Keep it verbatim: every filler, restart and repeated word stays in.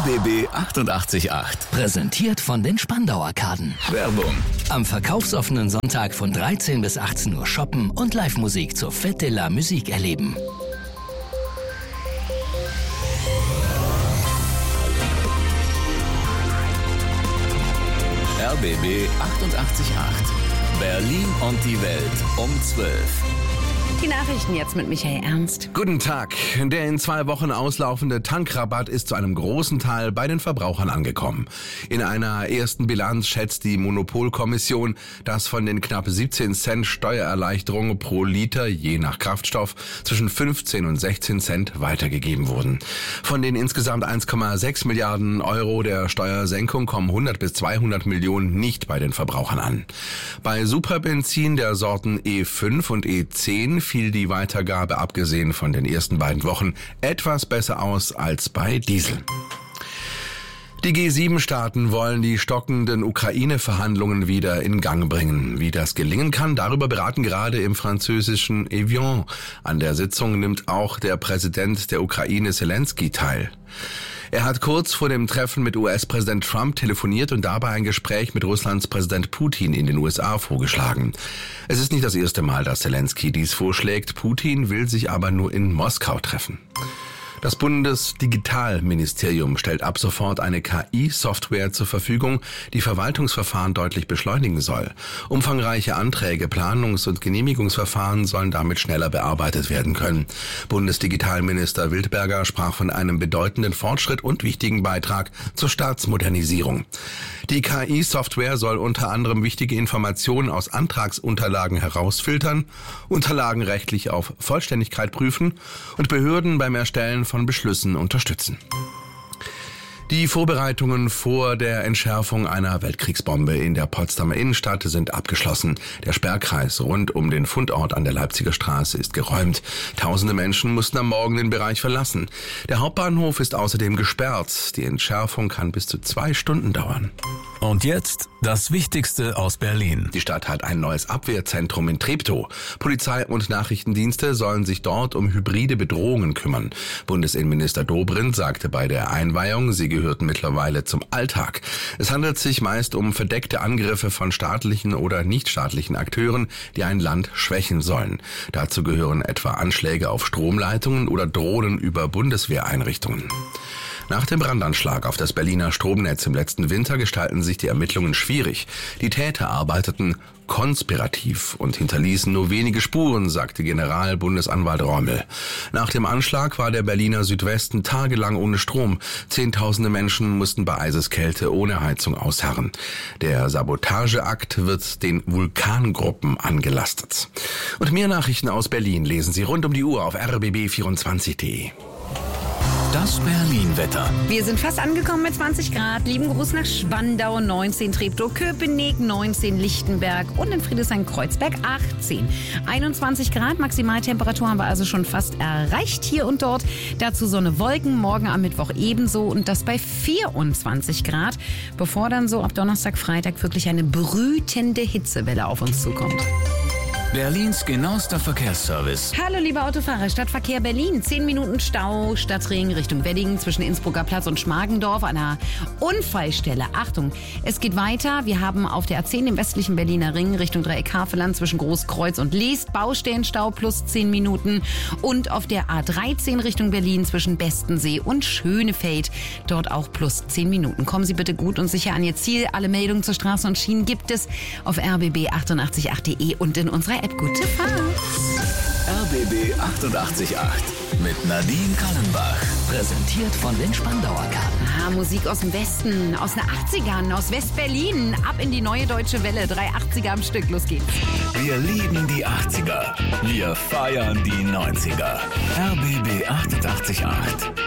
R B B achtundachtzig Komma acht. Präsentiert von den Spandau Arkaden. Werbung. Am verkaufsoffenen Sonntag von dreizehn bis achtzehn Uhr shoppen und Live-Musik zur Fête de la Musique erleben. R B B achtundachtzig Komma acht. Berlin und die Welt um zwölf. Die Nachrichten jetzt mit Michael Ernst. Guten Tag. Der in zwei Wochen auslaufende Tankrabatt ist zu einem großen Teil bei den Verbrauchern angekommen. In einer ersten Bilanz schätzt die Monopolkommission, dass von den knapp siebzehn Cent Steuererleichterung pro Liter je nach Kraftstoff zwischen fünfzehn und sechzehn Cent weitergegeben wurden. Von den insgesamt eins Komma sechs Milliarden Euro der Steuersenkung kommen hundert bis zweihundert Millionen nicht bei den Verbrauchern an. Bei Superbenzin der Sorten E fünf und E zehn fiel die Weitergabe, abgesehen von den ersten beiden Wochen, etwas besser aus als bei Diesel. Die G sieben Staaten wollen die stockenden Ukraine-Verhandlungen wieder in Gang bringen. Wie das gelingen kann, darüber beraten gerade im französischen Evian. An der Sitzung nimmt auch der Präsident der Ukraine Zelensky teil. Er hat kurz vor dem Treffen mit U S-Präsident Trump telefoniert und dabei ein Gespräch mit Russlands Präsident Putin in den U S A vorgeschlagen. Es ist nicht das erste Mal, dass Zelensky dies vorschlägt. Putin will sich aber nur in Moskau treffen. Das Bundesdigitalministerium stellt ab sofort eine K I-Software zur Verfügung, die Verwaltungsverfahren deutlich beschleunigen soll. Umfangreiche Anträge, Planungs- und Genehmigungsverfahren sollen damit schneller bearbeitet werden können. Bundesdigitalminister Wildberger sprach von einem bedeutenden Fortschritt und wichtigen Beitrag zur Staatsmodernisierung. Die K I-Software soll unter anderem wichtige Informationen aus Antragsunterlagen herausfiltern, Unterlagen rechtlich auf Vollständigkeit prüfen und Behörden beim Erstellen von Beschlüssen unterstützen. Die Vorbereitungen vor der Entschärfung einer Weltkriegsbombe in der Potsdamer Innenstadt sind abgeschlossen. Der Sperrkreis rund um den Fundort an der Leipziger Straße ist geräumt. Tausende Menschen mussten am Morgen den Bereich verlassen. Der Hauptbahnhof ist außerdem gesperrt. Die Entschärfung kann bis zu zwei Stunden dauern. Und jetzt das Wichtigste aus Berlin. Die Stadt hat ein neues Abwehrzentrum in Treptow. Polizei und Nachrichtendienste sollen sich dort um hybride Bedrohungen kümmern. Bundesinnenminister Dobrindt sagte bei der Einweihung, sie gehörten mittlerweile zum Alltag. Es handelt sich meist um verdeckte Angriffe von staatlichen oder nichtstaatlichen Akteuren, die ein Land schwächen sollen. Dazu gehören etwa Anschläge auf Stromleitungen oder Drohnen über Bundeswehreinrichtungen. Nach dem Brandanschlag auf das Berliner Stromnetz im letzten Winter gestalten sich die Ermittlungen schwierig. Die Täter arbeiteten konspirativ und hinterließen nur wenige Spuren, sagte Generalbundesanwalt Rommel. Nach dem Anschlag war der Berliner Südwesten tagelang ohne Strom. Zehntausende Menschen mussten bei Eiseskälte ohne Heizung ausharren. Der Sabotageakt wird den Vulkangruppen angelastet. Und mehr Nachrichten aus Berlin lesen Sie rund um die Uhr auf r b b vierundzwanzig punkt d e. Das Berlin-Wetter. Wir sind fast angekommen mit zwanzig Grad. Lieben Gruß nach Spandau, neunzehn Treptow, Köpenick, neunzehn Lichtenberg und in Friedrichshain-Kreuzberg achtzehn. einundzwanzig Grad, Maximaltemperatur haben wir also schon fast erreicht hier und dort. Dazu Sonne, Wolken, morgen am Mittwoch ebenso und das bei vierundzwanzig Grad, bevor dann so ab Donnerstag, Freitag wirklich eine brütende Hitzewelle auf uns zukommt. Berlins genauester Verkehrsservice. Hallo liebe Autofahrer, Stadtverkehr Berlin. Zehn Minuten Stau, Stadtring Richtung Wedding zwischen Innsbrucker Platz und Schmargendorf an einer Unfallstelle. Achtung, es geht weiter. Wir haben auf der A zehn im westlichen Berliner Ring Richtung Dreieck Havelland zwischen Großkreuz und Leest Baustellenstau plus zehn Minuten. Und auf der A dreizehn Richtung Berlin zwischen Bestensee und Schönefeld dort auch plus zehn Minuten. Kommen Sie bitte gut und sicher an Ihr Ziel. Alle Meldungen zur Straßen und Schienen gibt es auf r b b achtundachtzig punkt acht punkt d e und in unserer App. Gute Fahrt. R B B achtundachtzig Komma acht mit Nadine Kallenbach. Präsentiert von den Spandau Arkaden. Ah, Musik aus dem Westen, aus den achtzigern, aus West-Berlin. Ab in die neue deutsche Welle. Drei achtziger am Stück. Los geht's. Wir lieben die achtziger. Wir feiern die neunziger. R B B achtundachtzig Komma acht.